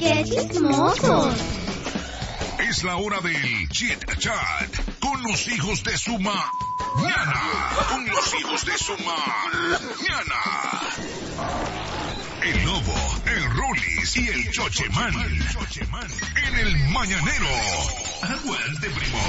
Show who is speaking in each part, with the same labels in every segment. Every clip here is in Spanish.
Speaker 1: ¡Qué chismosos!
Speaker 2: Es la hora del Chit Chat con los hijos de su mañana. Con los hijos de su mañana. El Lobo, el Rolis y el Chocheman. En el Mañanero. Aguante, primo.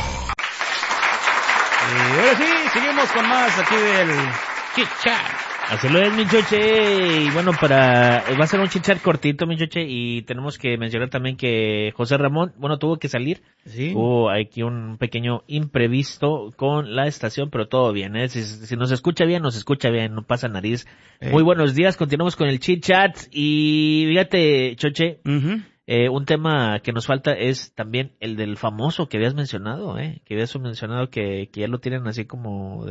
Speaker 3: Y ahora sí, seguimos con más aquí del Chit Chat.
Speaker 4: Así lo es, mi choche, y bueno, va a ser un chit-chat cortito, mi choche, y tenemos que mencionar también que José Ramón, tuvo que salir.
Speaker 3: Sí.
Speaker 4: Hubo aquí un pequeño imprevisto con la estación, pero todo bien, ¿eh? Si nos escucha bien, no pasa nariz. Muy buenos días, continuamos con el chit-chat, y fíjate, choche, un tema que nos falta es también el del famoso que habías mencionado, que habías mencionado que ya lo tienen así como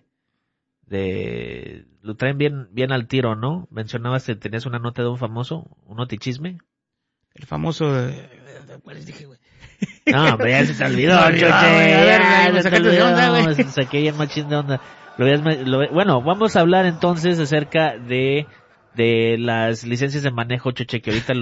Speaker 4: lo traen bien al tiro, ¿no? Mencionabas que tenías una nota de un famoso, un notichisme.
Speaker 3: El famoso, ¿cuál les dije, güey?
Speaker 4: No, pero ya se te olvidó, choche.
Speaker 3: Me sacaste de onda, güey.
Speaker 4: Saqué bien machín de onda. Bueno, vamos a hablar entonces acerca de las licencias de manejo, choche, que ahorita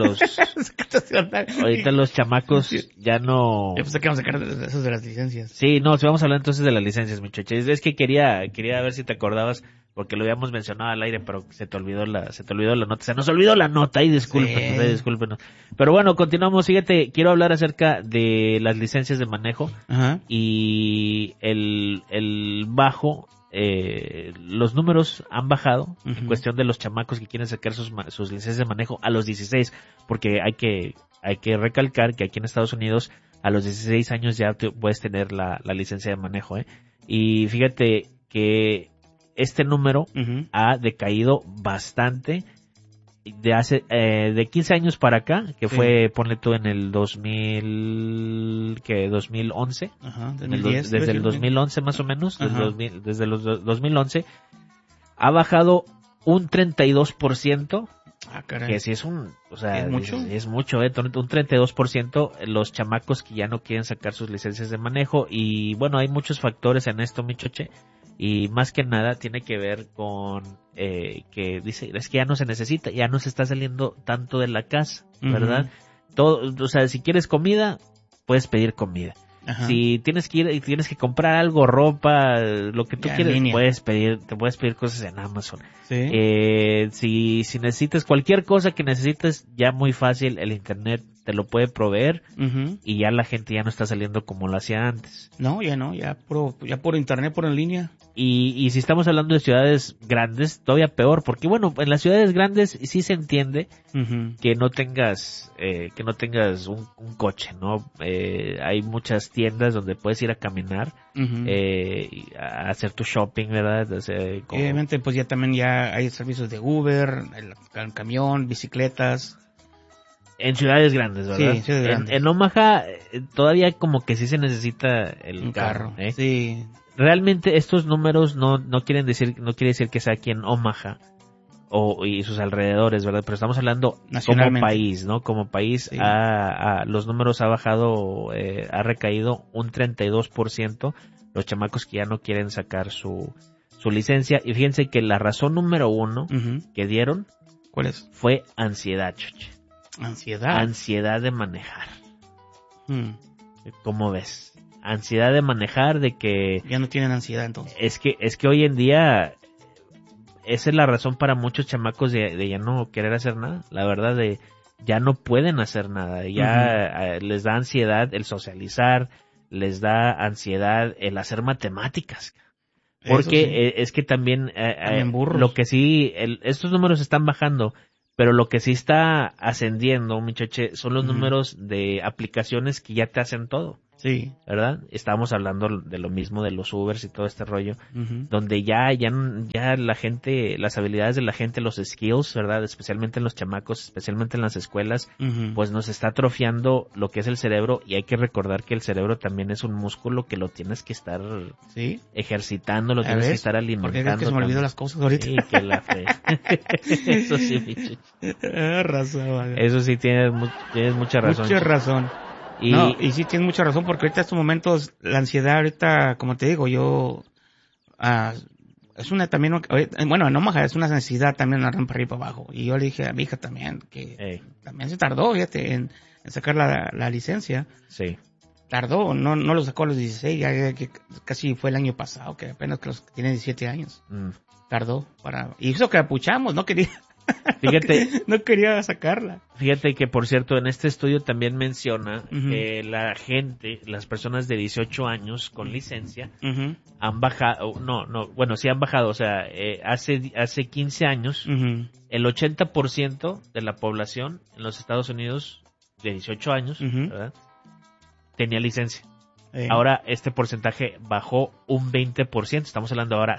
Speaker 4: los chamacos ya no...
Speaker 3: Yo pensé que vamos a sacar esos de las licencias.
Speaker 4: Sí, no, si vamos a hablar entonces de las licencias, mi choche. Es que quería ver si te acordabas, porque lo habíamos mencionado al aire, pero se te olvidó la nota. Se nos olvidó la nota, y discúlpenos. Pero bueno, continuamos. Fíjate, quiero hablar acerca de las licencias de manejo.
Speaker 3: Ajá.
Speaker 4: Y el bajo... los números han bajado en cuestión de los chamacos que quieren sacar sus licencias de manejo a los 16, porque hay que recalcar que aquí en Estados Unidos a los 16 años ya puedes tener la licencia de manejo, y fíjate que este número ha decaído bastante de 15 años para acá, que fue, ponle tú, en el 2011.
Speaker 3: Ajá,
Speaker 4: Desde el 2011 más o menos, desde los 2011, ha bajado un 32%.
Speaker 3: Ah, caray.
Speaker 4: Que sí es
Speaker 3: ¿Es mucho?
Speaker 4: Es mucho, un 32% los chamacos que ya no quieren sacar sus licencias de manejo. Y bueno, hay muchos factores en esto, mi choche. Y más que nada tiene que ver con que dice, es que ya no se necesita, ya no se está saliendo tanto de la casa, ¿verdad? Todo, o sea, si quieres comida, puedes pedir comida. Ajá. Si tienes que ir y tienes que comprar algo, ropa, lo que tú quieres, te puedes pedir cosas en Amazon.
Speaker 3: Sí.
Speaker 4: Si necesitas cualquier cosa que necesites, ya muy fácil, el internet te lo puede proveer, y ya la gente ya no está saliendo como lo hacía antes.
Speaker 3: No, ya por internet, por en línea.
Speaker 4: Y si estamos hablando de ciudades grandes, todavía peor, porque bueno, en las ciudades grandes sí se entiende que no tengas un coche, ¿no? Hay muchas tiendas donde puedes ir a caminar, a hacer tu shopping, ¿verdad?
Speaker 3: Obviamente, pues ya hay servicios de Uber, el camión, bicicletas.
Speaker 4: En ciudades grandes, ¿verdad?
Speaker 3: Sí, ciudades grandes.
Speaker 4: En Omaha todavía como que sí se necesita el carro.
Speaker 3: Sí.
Speaker 4: Realmente estos números no quiere decir que sea aquí en Omaha y sus alrededores, ¿verdad? Pero estamos hablando como país, ¿no? Como país, sí. Los números ha bajado, ha recaído un 32%, los chamacos que ya no quieren sacar su licencia. Y fíjense que la razón número 1 que dieron,
Speaker 3: ¿cuál es?
Speaker 4: Fue ansiedad, choche.
Speaker 3: Ansiedad
Speaker 4: de manejar. ¿Cómo ves? Ansiedad de manejar, de que...
Speaker 3: Ya no tienen ansiedad entonces.
Speaker 4: Es que hoy en día esa es la razón para muchos chamacos de ya no querer hacer nada. La verdad, de ya no pueden hacer nada. Ya les da ansiedad el socializar, les da ansiedad el hacer matemáticas. Porque es que también lo que sí, estos números están bajando, pero lo que sí está ascendiendo, muchache, son los números de aplicaciones que ya te hacen todo.
Speaker 3: Sí.
Speaker 4: ¿Verdad? Estábamos hablando de lo mismo de los Ubers y todo este rollo, donde ya la gente, las habilidades de la gente, los skills, ¿verdad? Especialmente en los chamacos, especialmente en las escuelas, pues nos está atrofiando lo que es el cerebro, y hay que recordar que el cerebro también es un músculo que lo tienes que estar ejercitando, lo tienes que estar alimentando.
Speaker 3: Porque es que se me olvidó las cosas ahorita.
Speaker 4: Sí, que la fe. Eso sí, bicho.
Speaker 3: Razón.
Speaker 4: Eso sí, tienes mucha razón.
Speaker 3: Mucha razón. Y sí tienes mucha razón, porque ahorita en estos momentos, la ansiedad ahorita, como te digo, yo es una también, bueno, en Omaha es una necesidad también la para arriba y para abajo. Y yo le dije a mi hija también que también se tardó, fíjate, en sacar la licencia.
Speaker 4: Sí.
Speaker 3: Tardó, no lo sacó a los 16, ya que casi fue el año pasado, que apenas que los tiene 17 años. Tardó y eso que apuchamos, no quería.
Speaker 4: Fíjate,
Speaker 3: no quería sacarla.
Speaker 4: Fíjate que, por cierto, en este estudio también menciona que las personas de 18 años con licencia han bajado, sí han bajado, o sea, hace 15 años, el 80% de la población en los Estados Unidos de 18 años, ¿verdad?, tenía licencia. Ahora este porcentaje bajó un 20%, estamos hablando ahora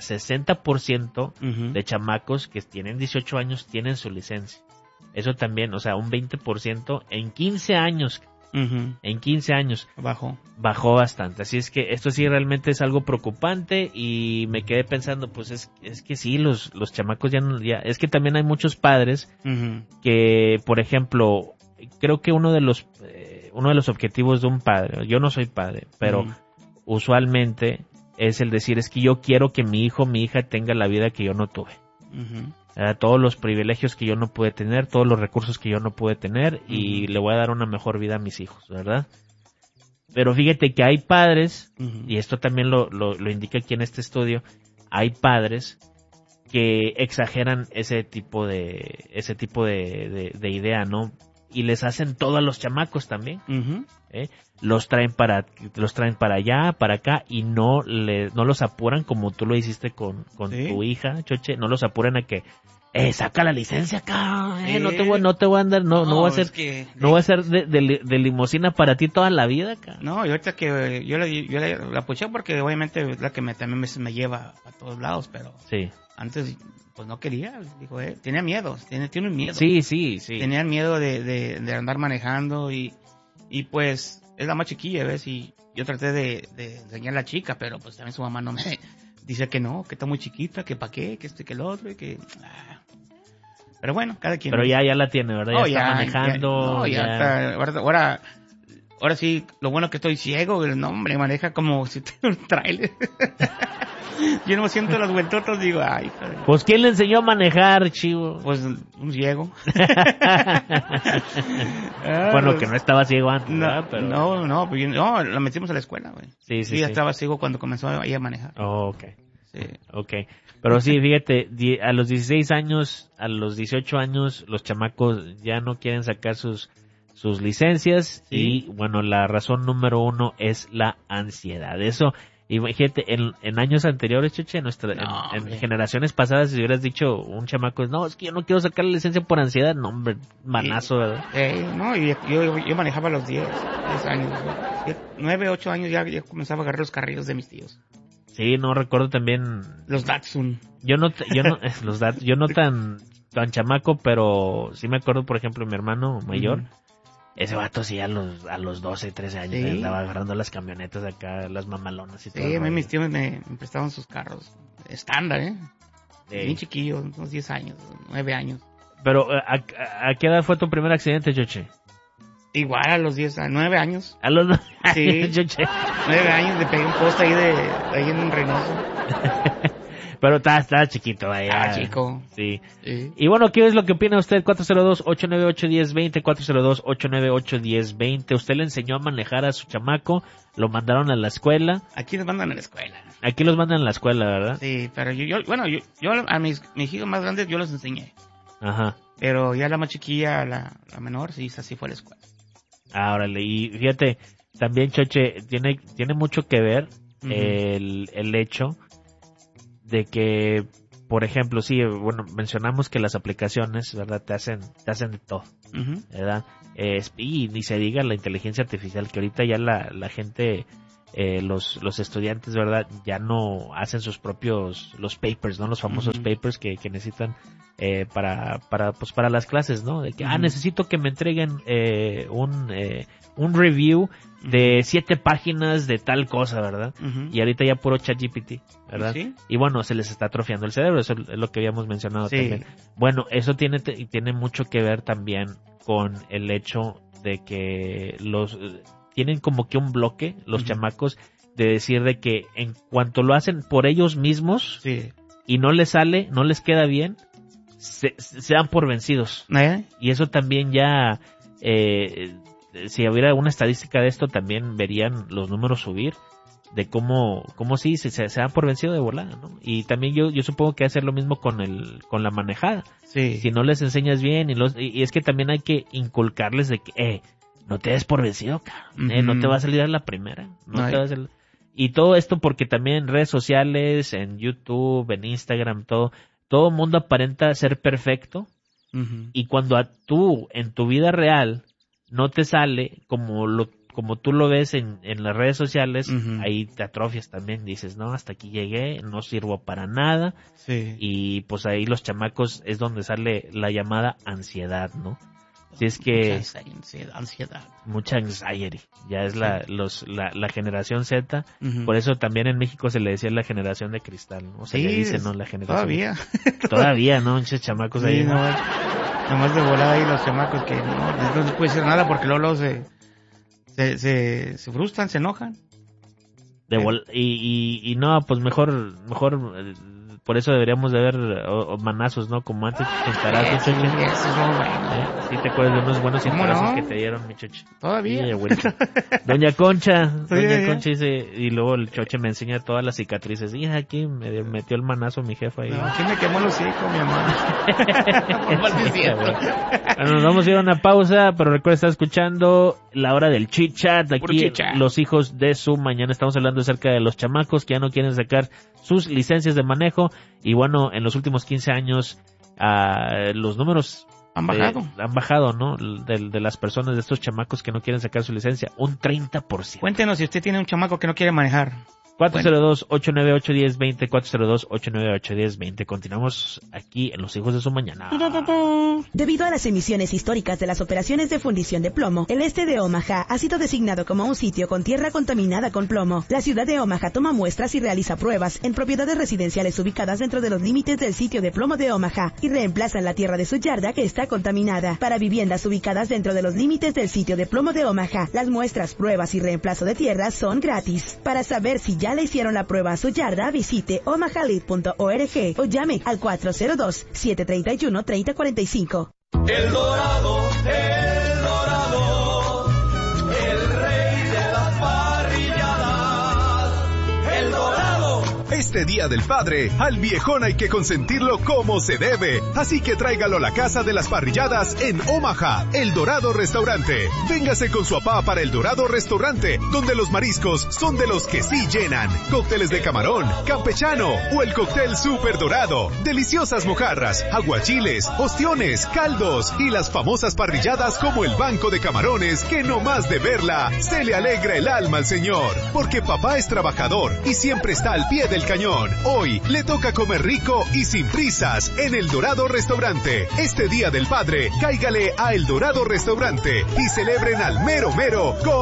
Speaker 4: 60% de chamacos que tienen 18 años tienen su licencia. Eso también, o sea, un 20% en 15 años. En 15 años. Bajó bastante. Así es que esto sí realmente es algo preocupante y me quedé pensando, pues es que sí, los chamacos ya, es que también hay muchos padres que, por ejemplo, creo que uno de los objetivos de un padre, yo no soy padre, pero usualmente es el decir, es que yo quiero que mi hijo, mi hija tenga la vida que yo no tuve. Todos los privilegios que yo no pude tener, todos los recursos que yo no pude tener y le voy a dar una mejor vida a mis hijos, ¿verdad? Pero fíjate que hay padres, y esto también lo indica aquí en este estudio, hay padres que exageran ese tipo de idea, ¿no? Y les hacen todo a los chamacos también. Los traen para allá, para acá, y no los apuran como tú lo hiciste con tu hija, Choche. No los apuran a que saca la licencia acá, no te voy a andar, no voy a hacer, no voy a hacer de limusina para ti toda la vida acá.
Speaker 3: No, y ahorita que yo la apuché porque obviamente es la que también me lleva a todos lados, pero
Speaker 4: sí.
Speaker 3: Antes pues no quería, dijo, tenía miedo, tiene un miedo.
Speaker 4: Sí.
Speaker 3: Tenía miedo de andar manejando y pues es la más chiquilla, ¿ves? Y yo traté de enseñar a la chica, pero pues también su mamá no me dice que no, que está muy chiquita, que para qué, que que el otro y que pero bueno, cada quien.
Speaker 4: Pero ya la tiene, ¿verdad? Ya está manejando.
Speaker 3: Ya está. Ahora sí, lo bueno que estoy ciego, el hombre maneja como si tuviera un trailer. Yo no me siento las vueltotas, digo, ay.
Speaker 4: Pues, ¿quién le enseñó a manejar, chivo?
Speaker 3: Pues, un ciego.
Speaker 4: Bueno, que no estaba ciego antes, ¿verdad? Pero...
Speaker 3: No, la metimos a la escuela, güey.
Speaker 4: Sí.
Speaker 3: Ya estaba ciego cuando comenzó a manejar.
Speaker 4: Oh, ok. Sí. Ok. Pero sí, fíjate, a los 16 años, a los 18 años, los chamacos ya no quieren sacar sus licencias. Sí. Y, bueno, la razón número 1 es la ansiedad. Eso... Y fíjate, en años anteriores, Cheche, en generaciones pasadas, si hubieras dicho un chamaco, no, es que yo no quiero sacar la licencia por ansiedad, no, hombre, manazo, ¿verdad?
Speaker 3: No, y yo manejaba a los 10 años, 9, 8 años ya comenzaba a agarrar los carriles de mis tíos.
Speaker 4: Sí, no recuerdo también...
Speaker 3: Los Datsun.
Speaker 4: Yo no tan chamaco, pero sí me acuerdo, por ejemplo, mi hermano mayor... Ese vato sí a los 12, 13 años andaba agarrando las camionetas acá, las mamalonas y todo.
Speaker 3: Sí, mis tíos me prestaban sus carros estándar, bien chiquillo, unos 10 años, 9 años.
Speaker 4: Pero, ¿a qué edad fue tu primer accidente, Choche?
Speaker 3: Igual a los 9 años.
Speaker 4: ¿A los 9
Speaker 3: sí,
Speaker 4: años, Choche?
Speaker 3: 9 años, le pegué un poste ahí en un Reynoso.
Speaker 4: Pero estaba chiquito, vaya.
Speaker 3: Chico.
Speaker 4: Sí. Y bueno, ¿qué es lo que opina usted? 402-898-1020, 402-898-1020. Usted le enseñó a manejar a su chamaco, lo mandaron a la escuela.
Speaker 3: Aquí los mandan a la escuela.
Speaker 4: Aquí los mandan a la escuela, ¿verdad?
Speaker 3: Sí, pero yo a mis hijos más grandes yo los enseñé.
Speaker 4: Ajá.
Speaker 3: Pero ya la más chiquilla, la menor, sí, así fue a la escuela.
Speaker 4: Órale, y fíjate, también, Choche, tiene mucho que ver el hecho de que, por ejemplo, sí, bueno, mencionamos que las aplicaciones, ¿verdad? Te hacen de todo, ¿verdad? Y ni se diga la inteligencia artificial, que ahorita ya la gente, los estudiantes, ¿verdad? Ya no hacen sus propios, los papers, ¿no? Los famosos papers que necesitan para las clases, ¿no? De que, necesito que me entreguen un review de 7 páginas de tal cosa, ¿verdad? Y ahorita ya puro ChatGPT, ¿verdad? ¿Sí? Y bueno, se les está atrofiando el cerebro, eso es lo que habíamos mencionado también. Bueno, eso tiene mucho que ver también con el hecho de que tienen como que un bloque, los chamacos, de decir de que en cuanto lo hacen por ellos mismos, y no les sale, no les queda bien, se dan por vencidos. Y eso también ya, si hubiera alguna estadística de esto, también verían los números subir, de cómo sí, se dan por vencido de volada, ¿no? Y también yo supongo que hacer lo mismo con la manejada.
Speaker 3: Sí.
Speaker 4: Si no les enseñas bien, y es que también hay que inculcarles de que, no te des por vencido, cabrón, no te va a salir a la primera, no te va a salir. Y todo esto porque también en redes sociales, en YouTube, en Instagram, todo mundo aparenta ser perfecto, y cuando tú, en tu vida real, no te sale como tú lo ves en las redes sociales, ahí te atrofias también, dices, no, hasta aquí llegué, no sirvo para nada, y pues ahí los chamacos es donde sale la llamada ansiedad, ¿no? Si es que mucha anxiety, ya es la generación Z, por eso también en México se le decía la generación de cristal, ¿no? Se le dice, ¿no? La generación. Todavía, ¿no? Muchos chamacos ahí.
Speaker 3: Nomás de volada ahí los chamacos que no les puede decir nada porque luego se frustran, se enojan.
Speaker 4: Y no, pues mejor por eso deberíamos de ver manazos, ¿no? Como antes pintarazos.
Speaker 3: Eso es muy bueno.
Speaker 4: Sí, te acuerdas de unos buenos pintarazos que te dieron, mi choche.
Speaker 3: Todavía.
Speaker 4: Sí, Doña Concha dice, y luego el choche me enseña todas las cicatrices. Y aquí me metió el manazo mi jefa.
Speaker 3: No, aquí me quemó los hijos, mi hermano.
Speaker 4: Bueno, nos vamos a ir a una pausa, pero recuerda estar escuchando La Hora del Chit Chat. Aquí los hijos de su mañana. Estamos hablando acerca de los chamacos que ya no quieren sacar sus licencias de manejo. Y bueno, en los últimos 15 años los números
Speaker 3: han bajado,
Speaker 4: ¿no? De las personas, de estos chamacos que no quieren sacar su licencia, un 30%.
Speaker 3: Cuéntenos si usted tiene un chamaco que no quiere manejar.
Speaker 4: 402-898-1020, 402-898-1020. Continuamos aquí en Los Hijos de su Mañana.
Speaker 1: Debido a las emisiones históricas de las operaciones de fundición de plomo, el este de Omaha ha sido designado como un sitio con tierra contaminada con plomo. La ciudad de Omaha toma muestras y realiza pruebas en propiedades residenciales ubicadas dentro de los límites del sitio de plomo de Omaha y reemplazan la tierra de su yarda que está contaminada. Para viviendas ubicadas dentro de los límites del sitio de plomo de Omaha, las muestras, pruebas y reemplazo de tierra son gratis. Para saber si ya le hicieron la prueba a su yarda, visite omahalid.org o llame al 402-731-3045.
Speaker 5: El Dorado, el rey de las parrilladas. El Dorado.
Speaker 6: Este Día del Padre, al viejón hay que consentirlo como se debe. Así que tráigalo a la casa de las parrilladas en Omaha, El Dorado Restaurante. Véngase con su papá para El Dorado Restaurante, donde los mariscos son de los que sí llenan. Cócteles de camarón, campechano o el cóctel super dorado. Deliciosas mojarras, aguachiles, ostiones, caldos y las famosas parrilladas como el banco de camarones que no más de verla se le alegra el alma al señor. Porque papá es trabajador y siempre está al pie del cañón. Hoy le toca comer rico y sin prisas en El Dorado Restaurante. Este Día del Padre, cáigale a El Dorado Restaurante y celebren al mero mero con